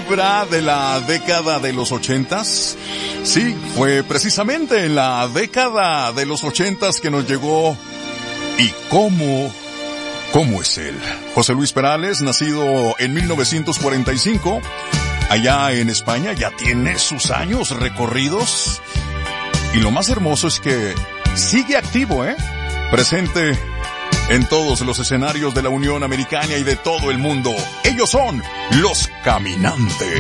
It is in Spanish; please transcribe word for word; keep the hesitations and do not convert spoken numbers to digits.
vibra de la década de los ochentas? Sí, fue precisamente en la década de los ochentas que nos llegó. ¿Y cómo? ¿Cómo es él? José Luis Perales, nacido en mil novecientos cuarenta y cinco, allá en España, ya tiene sus años recorridos. Y lo más hermoso es que sigue activo, ¿eh? Presente en todos los escenarios de la Unión Americana y de todo el mundo. Ellos son Los Caminantes.